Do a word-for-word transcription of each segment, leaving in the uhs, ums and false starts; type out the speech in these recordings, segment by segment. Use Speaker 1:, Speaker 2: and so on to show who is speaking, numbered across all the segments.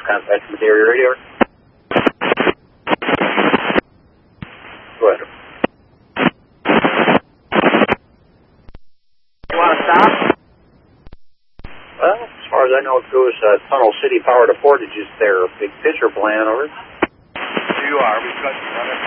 Speaker 1: contact from the area radio. Go ahead.
Speaker 2: You want to stop?
Speaker 1: Well, as far as I know, it goes uh, Tunnel City Power to Portage's there. Big picture plan, over.
Speaker 2: You are. We've got you on it.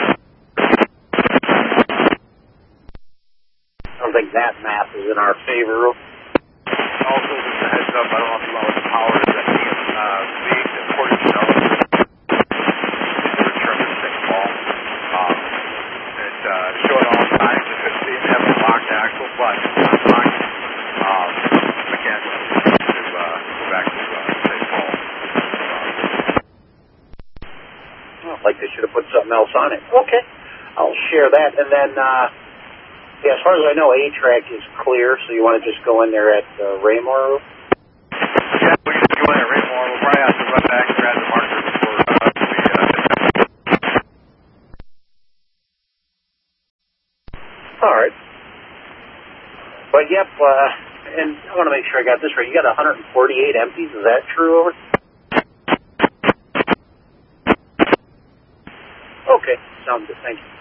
Speaker 1: I don't think that map is in our favor.
Speaker 2: Also, just a heads up, I don't know if you want what the power is that being uh, big and Portage Snow. It's a return to Saint Paul. Um, it uh, showed all signs of it being have a locked axle, but it's not locked. Um, again, to uh, go back to uh, Saint Paul.
Speaker 1: Well, like they should have put something else on it. Okay, I'll share that. And then, uh, yeah, as far as I know, A-Track is clear, so you want to just go in there at uh, Raymore?
Speaker 2: Yeah, we can go in at Raymore. We'll probably have to run back and grab the marker before uh, we uh,
Speaker 1: All right. But, yep, uh, and I want to make sure I got this right. You got one hundred forty-eight empties. Is that true, over? Okay, sounds good. Thank you.